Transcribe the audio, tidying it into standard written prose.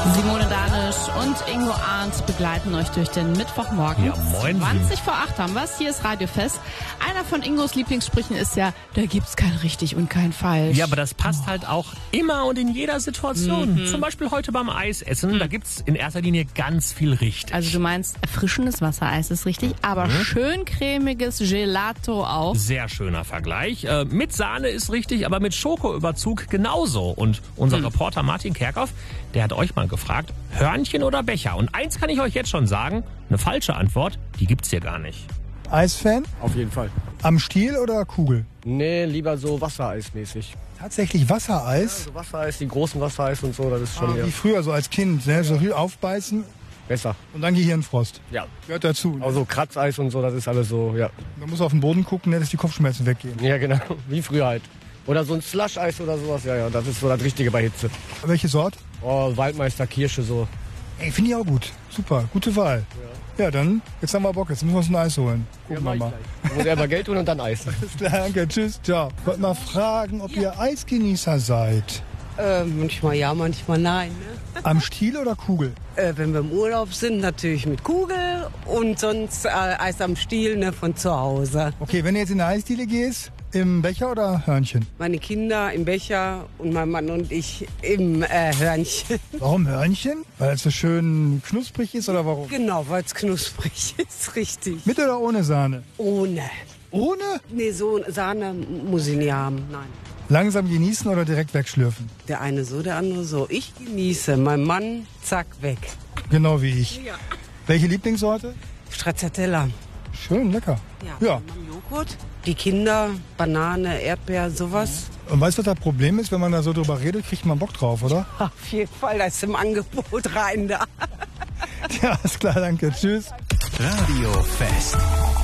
Simone Danisch und Ingo Arndt begleiten euch durch den Mittwochmorgen. Ja, moin. 20 vor 8 haben wir's. Hier ist Radiofest. Einer von Ingos Lieblingssprüchen ist ja, da gibt's kein richtig und kein falsch. Ja, aber das passt halt auch immer und in jeder Situation. Zum Beispiel heute beim Eisessen, da gibt's in erster Linie ganz viel richtig. Also du meinst, erfrischendes Wassereis ist richtig, aber schön cremiges Gelato auch. Sehr schöner Vergleich. Mit Sahne ist richtig, aber mit Schokoüberzug genauso. Und unser Reporter Martin Kerkhoff, der hat euch mal gefragt, Hörnchen oder Becher? Und eins kann ich euch jetzt schon sagen, eine falsche Antwort, die gibt's hier gar nicht. Eisfan? Auf jeden Fall. Am Stiel oder Kugel? Nee, lieber so Wassereismäßig. Tatsächlich Wassereis? Also Wassereis, die großen Wassereis und so, das ist schon Wie früher, so als Kind, ne? So aufbeißen besser. und dann Gehirnfrost. Ja. Gehört dazu. Ne? Also Kratzeis und so, das ist alles so, ja. Man muss auf den Boden gucken, ne, dass die Kopfschmerzen weggehen. Ja, genau. Wie früher halt. Oder so ein Slush-Eis oder sowas, ja, das ist so das Richtige bei Hitze. Welche Sort? Oh, Waldmeister, Kirsche, so. Ey, finde ich auch gut. Super, gute Wahl. Ja, dann, jetzt haben wir Bock, jetzt müssen wir uns ein Eis holen. Gucken wir mal. Ich muss erstmal Geld holen und dann Eis. Alles klar, danke, tschüss, ciao. Ich wollte mal fragen, ob ihr Eisgenießer seid. Manchmal ja, manchmal nein. Ne? Am Stiel oder Kugel? Wenn wir im Urlaub sind, natürlich mit Kugel und sonst Eis am Stiel, ne, von zu Hause. Okay, wenn du jetzt in eine Eisdiele gehst, im Becher oder Hörnchen? Meine Kinder im Becher und mein Mann und ich im Hörnchen. Warum Hörnchen? Weil es so schön knusprig ist oder warum? Genau, weil es knusprig ist, richtig. Mit oder ohne Sahne? Ohne. Ohne? Nee, so Sahne muss ich nie haben, nein. Langsam genießen oder direkt wegschlürfen? Der eine so, der andere so. Ich genieße, mein Mann, zack, weg. Genau wie ich. Ja. Welche Lieblingssorte? Stracciatella. Schön, lecker. Ja. Mein Mann Joghurt. Die Kinder, Banane, Erdbeer, sowas. Und weißt du, was das Problem ist? Wenn man da so drüber redet, kriegt man Bock drauf, oder? Auf jeden Fall, da ist im Angebot rein da. Ja, ist klar, danke. Tschüss. Radiofest.